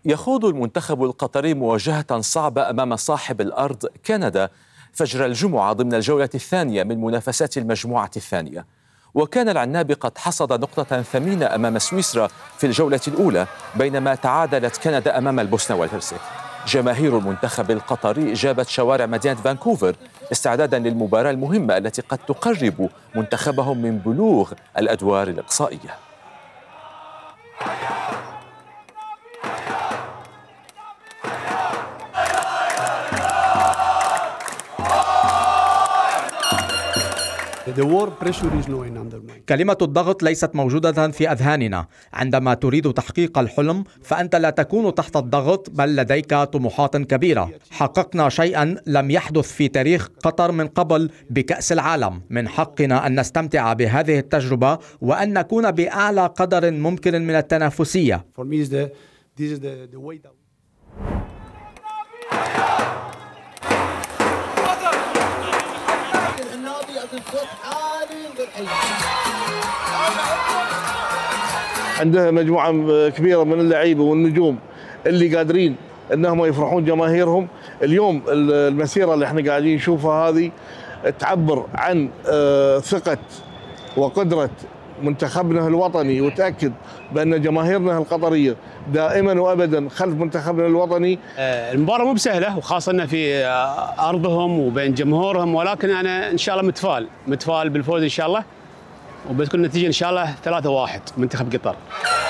يخوض المنتخب القطري مواجهة صعبة أمام صاحب الأرض كندا فجر الجمعة ضمن الجولة الثانية من منافسات المجموعة الثانية. وكان العنابي قد حصد نقطة ثمينة أمام سويسرا في الجولة الأولى، بينما تعادلت كندا أمام البوسنة والهرسك. جماهير المنتخب القطري جابت شوارع مدينة فانكوفر استعدادا للمباراة المهمة التي قد تقرب منتخبهم من بلوغ الأدوار الإقصائية. كلمة الضغط ليست موجودة في أذهاننا. عندما تريد تحقيق الحلم فأنت لا تكون تحت الضغط، بل لديك طموحات كبيرة. حققنا شيئا لم يحدث في تاريخ قطر من قبل بكأس العالم. من حقنا أن نستمتع بهذه التجربة وأن نكون بأعلى قدر ممكن من التنافسية. عندها مجموعة كبيرة من اللعيبة والنجوم اللي قادرين انهم يفرحون جماهيرهم. اليوم المسيرة اللي احنا قاعدين نشوفها هذه تعبر عن ثقة وقدرة منتخبنا الوطني، وتأكد بأن جماهيرنا القطرية دائما وأبدا خلف منتخبنا الوطني. المباراة مو بسهلة، وخاصة في أرضهم وبين جمهورهم، ولكن أنا إن شاء الله متفائل بالفوز إن شاء الله، وبتكون النتيجة إن شاء الله 3-1 منتخب قطر.